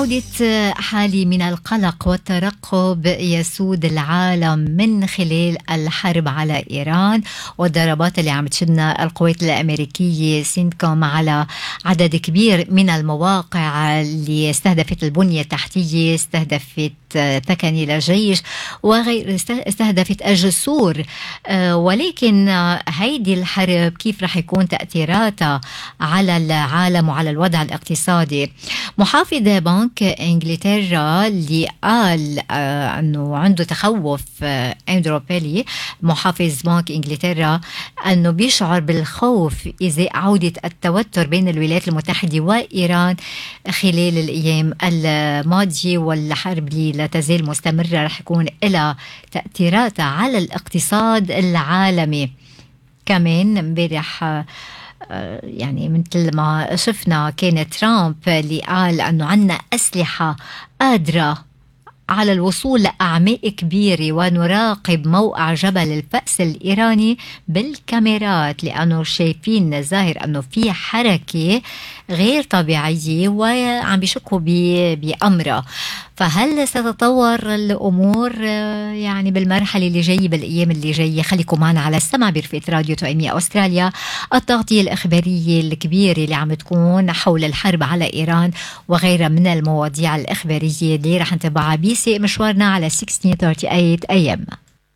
عودة حالة من القلق والترقب يسود العالم من خلال الحرب على إيران والضربات اللي عم تشنها القوات الأمريكية سينتكوم على عدد كبير من المواقع اللي استهدفت البنية التحتية، استهدفت ثكني للجيش وغير، استهدفت الجسور. ولكن هيدي الحرب كيف رح يكون تأثيراتها على العالم وعلى الوضع الاقتصادي؟ محافظ بنك انجلترا اللي قال انه عنده تخوف، اندرو بيلي محافظ بنك انجلترا، انه بيشعر بالخوف ازاء عودة التوتر بين الولايات المتحدة وايران خلال الايام الماضية، والحرب اللي لا تزال مستمرة رح يكون لها تأثيراتها على الاقتصاد العالمي. كمان امبارح يعني مثل ما شفنا كان ترامب اللي قال أنه عنا أسلحة قادرة على الوصول لأعماق كبيرة ونراقب موقع جبل الفأس الإيراني بالكاميرات، لأنه شايفين ظاهر أنه في حركة غير طبيعية وعم بيشكوا بأمرها. فهل ستتطور الأمور يعني بالمرحلة اللي جاية بالأيام اللي جاية؟ خليكم معنا على السمع برفقة راديو توأمية أستراليا، التغطية الإخبارية الكبيرة اللي عم تكون حول الحرب على إيران وغيرها من المواضيع الإخبارية اللي رح نتابعها بيسي مشوارنا على 1638 AM.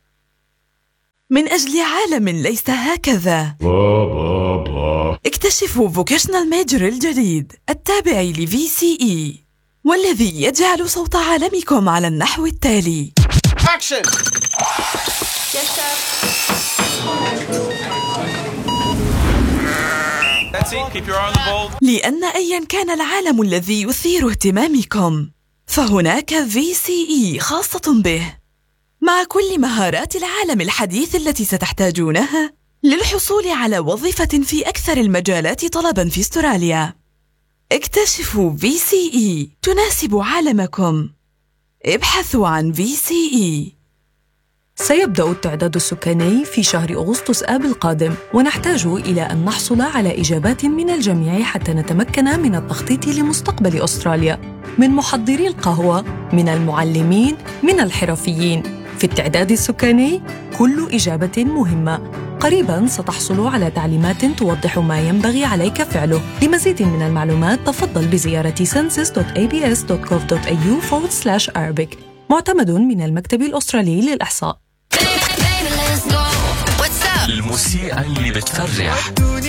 من أجل عالم ليس هكذا، اكتشفوا فوكيشنال ميجر الجديد التابع لVCE، والذي يجعل صوت عالمكم على النحو التالي. Action! Yes, sir. That's it. Keep your eye on the ball. لأن أيا كان العالم الذي يثير اهتمامكم فهناك VCE خاصة به، مع كل مهارات العالم الحديث التي ستحتاجونها للحصول على وظيفة في أكثر المجالات طلباً في أستراليا. اكتشفوا VCE تناسب عالمكم. ابحثوا عن VCE. سيبدأ التعداد السكاني في شهر أغسطس آب القادم، ونحتاج إلى أن نحصل على إجابات من الجميع حتى نتمكن من التخطيط لمستقبل أستراليا، من محضري القهوة، من المعلمين، من الحرفيين. في التعداد السكاني كل إجابة مهمة. قريباً ستحصل على تعليمات توضح ما ينبغي عليك فعله. لمزيد من المعلومات تفضل بزيارة census.abs.gov.au/Arabic، معتمد من المكتب الأسترالي للإحصاء. الموسيقى اللي بتفرح